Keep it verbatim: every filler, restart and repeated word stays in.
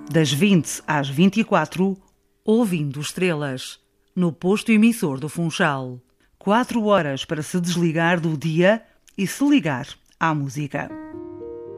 das vinte às vinte e quatro, Ouvindo Estrelas, no posto emissor do Funchal. Quatro horas para se desligar do dia e se ligar à música.